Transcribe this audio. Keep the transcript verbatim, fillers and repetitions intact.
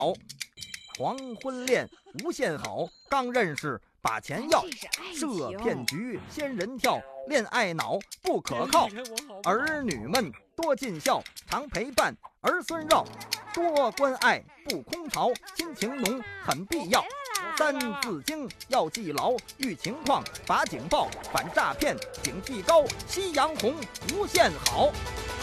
黄昏恋无限好，刚认识把钱要，设骗局仙人跳，恋爱脑不可靠。儿女们多尽孝，常陪伴儿孙绕，多关爱不空巢，亲情浓很必要。三字经要记牢，遇情况把警报，反诈骗警惕高，夕阳红无限好。